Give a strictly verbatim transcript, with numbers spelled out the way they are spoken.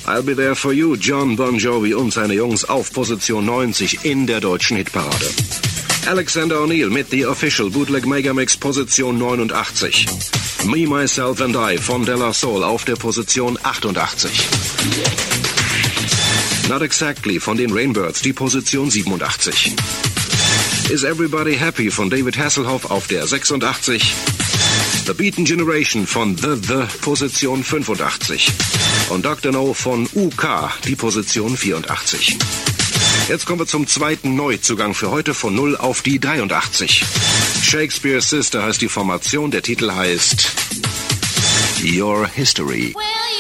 I'll Be There For You, John Bon Jovi und seine Jungs auf Position neunzig in der deutschen Hitparade. Alexander O'Neal mit The Official Bootleg Megamix, Position neunundachtzig. Me, Myself and I von De La Soul auf der Position achtundachtzig. Not Exactly von den Rainbirds, die Position siebenundachtzig. Is Everybody Happy von David Hasselhoff auf der sechsundachtzig. The Beaten Generation von The The, Position fünfundachtzig. Und Doktor No von U K, die Position vierundachtzig. Jetzt kommen wir zum zweiten Neuzugang für heute von null auf die dreiundachtzig. Shakespeare's Sister heißt die Formation, der Titel heißt Your History. Well,